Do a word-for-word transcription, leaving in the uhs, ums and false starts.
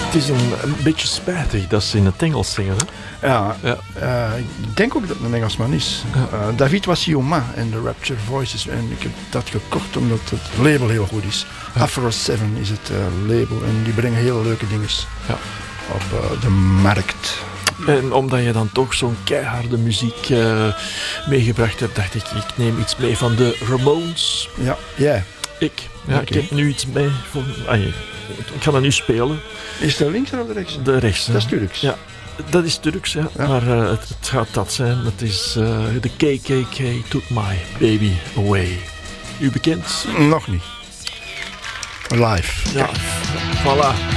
Het is een, een beetje spijtig dat ze in het Engels zingen. Hè? Ja, Ja. Uh, ik denk ook dat het een Engelsman is. Ja. Uh, David Wassioma en de Rapture Voices. En ik heb dat gekocht omdat het label heel goed is. Ja. Afro zeven is het uh, label en die brengen hele leuke dingen ja. op uh, de markt. En omdat je dan toch zo'n keiharde muziek uh, meegebracht hebt, dacht ik, ik neem iets mee van de Ramones. Ja, jij. Yeah. Ik. Ja, Okay. ik heb nu iets mee. Voor, ah, ik ga dat nu spelen. Is dat links of de rechts? De rechts. Dat is Turks. Ja, dat is Turks, ja. ja. Maar uh, het, het gaat dat zijn. Het is uh, de K K K Took My Baby Away. U bekend? Nog niet. Live. Ja, voilà.